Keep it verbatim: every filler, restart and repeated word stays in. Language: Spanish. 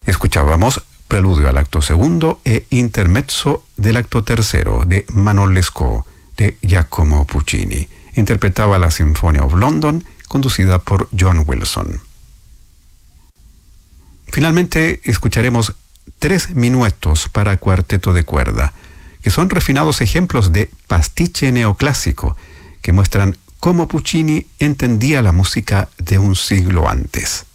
Escuchábamos Preludio al acto segundo e Intermezzo del acto tercero de Manon Lescaut de Giacomo Puccini. Interpretaba la Symphony of London, conducida por John Wilson. Finalmente escucharemos tres minuetos para cuarteto de cuerda, que son refinados ejemplos de pastiche neoclásico que muestran cómo Puccini entendía la música de un siglo antes.